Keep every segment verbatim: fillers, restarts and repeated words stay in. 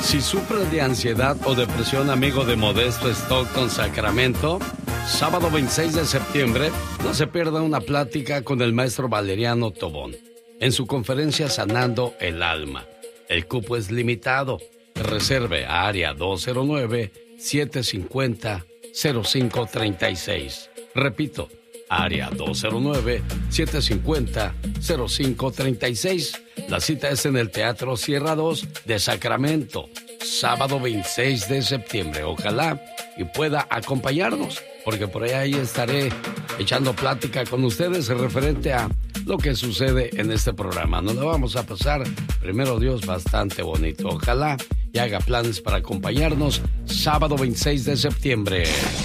Si sufre de ansiedad o depresión, amigo de Modesto Stockton, Sacramento, sábado veintiséis de septiembre, no se pierda una plática con el maestro Valeriano Tobón en su conferencia Sanando el Alma. El cupo es limitado. Reserve a área dos cero nueve, siete cinco cero, cero cinco tres seis. Repito, área dos cero nueve, siete cinco cero, cero cinco tres seis. La cita es en el Teatro Sierra dos de Sacramento, sábado veintiséis de septiembre. Ojalá y pueda acompañarnos, porque por ahí estaré echando plática con ustedes referente a lo que sucede en este programa. Nos lo vamos a pasar, primero Dios, bastante bonito. Ojalá y haga planes para acompañarnos sábado veintiséis de septiembre.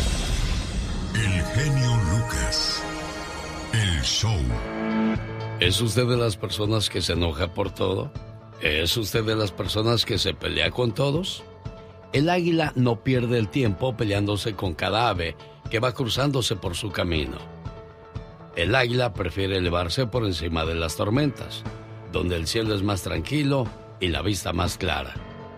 El genio Lucas, el show. ¿Es usted de las personas que se enoja por todo? ¿Es usted de las personas que se pelea con todos? El águila no pierde el tiempo peleándose con cada ave que va cruzándose por su camino. El águila prefiere elevarse por encima de las tormentas, donde el cielo es más tranquilo y la vista más clara.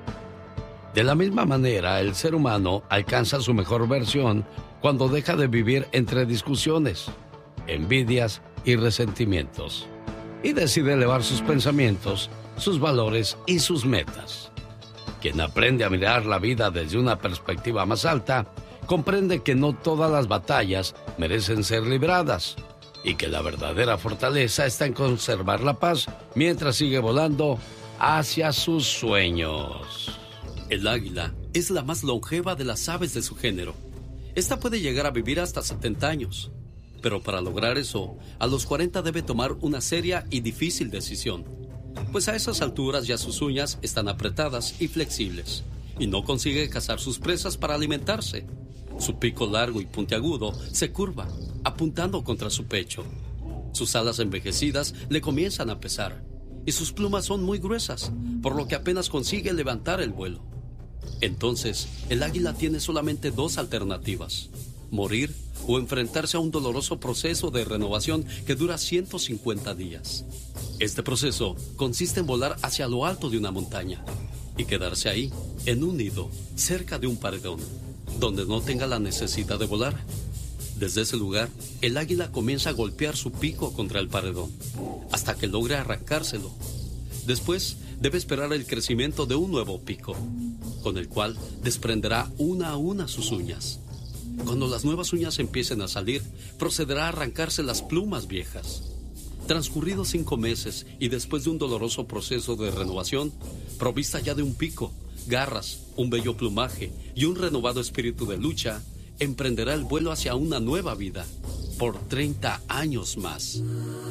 De la misma manera, el ser humano alcanza su mejor versión cuando deja de vivir entre discusiones, envidias y resentimientos, y decide elevar sus pensamientos, sus valores y sus metas. Quien aprende a mirar la vida desde una perspectiva más alta, comprende que no todas las batallas merecen ser libradas y que la verdadera fortaleza está en conservar la paz mientras sigue volando hacia sus sueños. El águila es la más longeva de las aves de su género. Esta puede llegar a vivir hasta setenta años, pero para lograr eso, a los cuarenta debe tomar una seria y difícil decisión, pues a esas alturas ya sus uñas están apretadas y flexibles, y no consigue cazar sus presas para alimentarse. Su pico largo y puntiagudo se curva, apuntando contra su pecho. Sus alas envejecidas le comienzan a pesar, y sus plumas son muy gruesas, por lo que apenas consigue levantar el vuelo. Entonces, el águila tiene solamente dos alternativas: morir o enfrentarse a un doloroso proceso de renovación que dura ciento cincuenta días. Este proceso consiste en volar hacia lo alto de una montaña y quedarse ahí, en un nido, cerca de un paredón, donde no tenga la necesidad de volar. Desde ese lugar, el águila comienza a golpear su pico contra el paredón, hasta que logre arrancárselo. Después, debe esperar el crecimiento de un nuevo pico, con el cual desprenderá una a una sus uñas. Cuando las nuevas uñas empiecen a salir, procederá a arrancarse las plumas viejas. Transcurridos cinco meses y después de un doloroso proceso de renovación, provista ya de un pico, garras, un bello plumaje y un renovado espíritu de lucha, emprenderá el vuelo hacia una nueva vida, por treinta años más.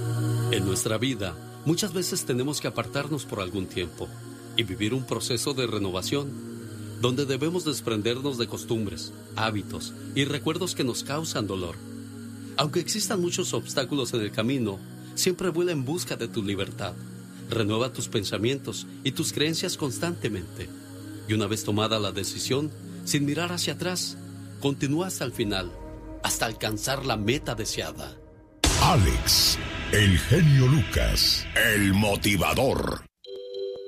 En nuestra vida, muchas veces tenemos que apartarnos por algún tiempo y vivir un proceso de renovación, donde debemos desprendernos de costumbres, hábitos y recuerdos que nos causan dolor. Aunque existan muchos obstáculos en el camino, siempre vuela en busca de tu libertad. Renueva tus pensamientos y tus creencias constantemente. Y una vez tomada la decisión, sin mirar hacia atrás, continúa hasta el final, hasta alcanzar la meta deseada. Alex, el genio Lucas, el motivador.